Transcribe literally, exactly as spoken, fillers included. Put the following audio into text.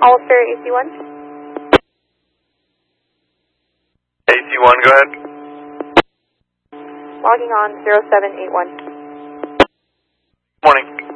Hollister, A C one. A C one, go ahead. Logging on zero seven eight one. Morning.